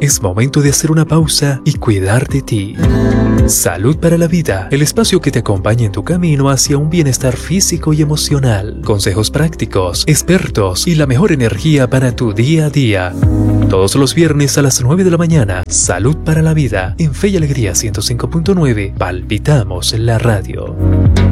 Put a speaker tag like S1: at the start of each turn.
S1: Es momento de hacer una pausa y cuidar de ti. Salud para la Vida, el espacio que te acompaña en tu camino hacia un bienestar físico y emocional. Consejos prácticos, expertos y la mejor energía para tu día a día. Todos los viernes a las 9 de la mañana. Salud para la Vida, en Fe y Alegría 105.9. Palpitamos la radio.